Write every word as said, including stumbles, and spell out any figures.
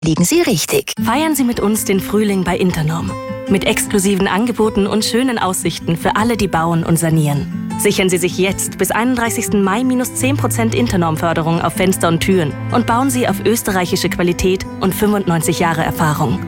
liegen Sie richtig. Feiern Sie mit uns den Frühling bei Internorm. Mit exklusiven Angeboten und schönen Aussichten für alle, die bauen und sanieren. Sichern Sie sich jetzt bis einunddreißigsten Mai minus zehn Prozent Internorm-Förderung auf Fenster und Türen und bauen Sie auf österreichische Qualität und fünfundneunzig Jahre Erfahrung.